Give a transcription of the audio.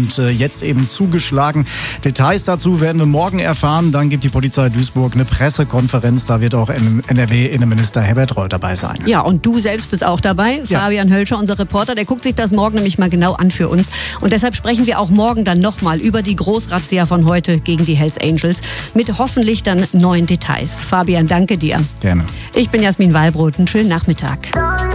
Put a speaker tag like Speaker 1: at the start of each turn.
Speaker 1: und jetzt eben zugeschlagen. Details dazu werden wir morgen erfahren. Dann gibt die Polizei Duisburg eine Pressekonferenz. Da wird auch NRW-Innenminister Herbert Reul dabei sein.
Speaker 2: Ja, und du selbst bist auch dabei.
Speaker 1: Ja.
Speaker 2: Fabian Hölscher, unser Reporter, der guckt sich das morgen nämlich mal genau an für uns. Und deshalb sprechen wir auch morgen dann nochmal über die Großrazzia von heute gegen die Hells Angels mit hoffentlich dann neuen Details. Fabian, danke dir.
Speaker 1: Gerne.
Speaker 2: Ich bin Jasmin Wallbrot. Einen schönen Nachmittag.